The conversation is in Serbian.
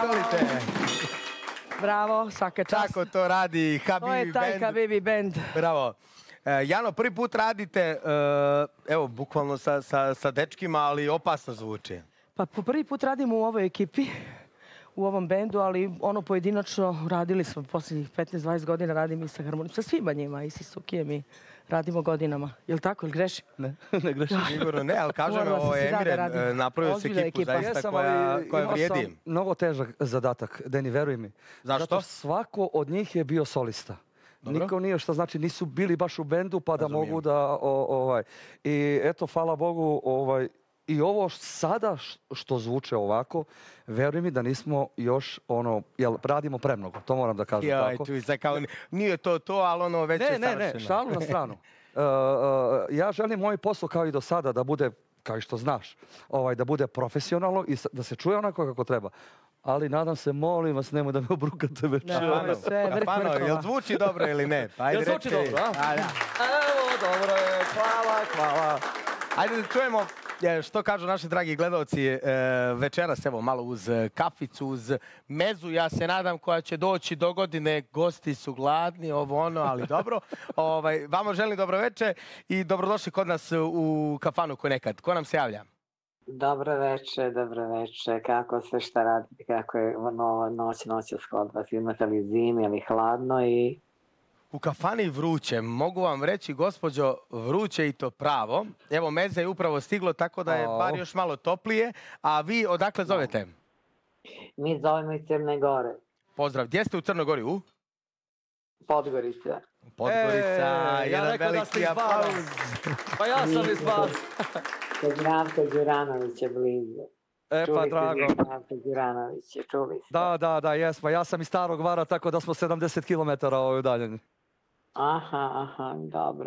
izvolite. Bravo, svaka čast. Tako to radi Habibi Band. To je taj Habibi Band. Bravo. Jano, prvi put radite, evo, bukvalno sa dečkima, ali opasno zvuči. Pa po prvi put radimo u ovoj ekipi, u ovom bendu, ali ono pojedinačno radili smo posljednjih 15-20 godina, radim i sa harmonijom, sa svima njima, i sa Sukijem i radimo godinama. Jel' tako, ili greši? Ne, ne grešim. Sigurno ne, ali kažem, Emiren napravio se ekipu zaista koja vrijedi. Imao sam mnogo težak zadatak, Deni, veruj mi. Zašto? Zato svako od njih je bio solista. Niko nije, što znači nisu bili baš u bendu pa da mogu da... I eto, hvala Bogu, i ovo sada što zvuče ovako, veruj mi da nismo još jel radimo premnogo, to moram da kažem tako. Nije to, ali ono već je savršeno. Ne, šalu na stranu. Ja želim moj posao kao i do sada da bude, kao i što znaš, da bude profesionalno i da se čuje onako kako treba. Ali nadam se, molim vas, nemoj da me obrukate već. Kafano, jel zvuči dobro ili ne? Jel zvuči dobro, a? Evo, dobro je, hvala. Ajde da čujemo što kažu naši dragi gledalci večeras, evo, malo uz kaficu, uz mezu, ja se nadam, koja će doći do godine. Gosti su gladni, ali dobro. Vama želim dobro večer i dobrodošli kod nas u kafanu ko nekad. Ko nam se javlja? Dobro večer. Kako se šta radite? Kako je noć kod vas? Imate li zimi ili hladno? U kafani vruće. Mogu vam reći, gospođo, vruće i to pravo. Evo, meze je upravo stiglo, tako da je bar još malo toplije. A vi odakle zovete? Mi zovemo iz Crne Gore. Pozdrav. Gdje ste u Crnoj Gori? U? Podgorica. Podgorica. Jedan veliki aplauz. Pa ja sam iz Bas. Kod Zdravka Đuranovića blizu. Pa drago. Zdravka Đuranovića, čuli ste? Da, jesmo. Ja sam iz Starog Vara, tako da smo 70 km udaljeni. Aha, dobro.